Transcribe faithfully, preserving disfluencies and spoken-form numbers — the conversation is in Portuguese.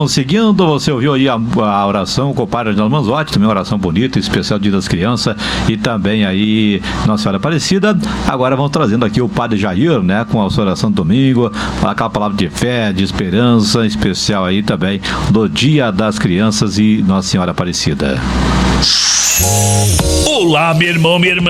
Seguindo, você ouviu aí a, a oração com o padre Arnaldo Manzotti, também uma oração bonita, especial Dia das Crianças, e também aí Nossa Senhora Aparecida. Agora vamos trazendo aqui o padre Jair, né, com a sua oração do domingo, aquela palavra de fé, de esperança, especial aí também do Dia das Crianças e Nossa Senhora Aparecida. Olá, meu irmão, minha irmã.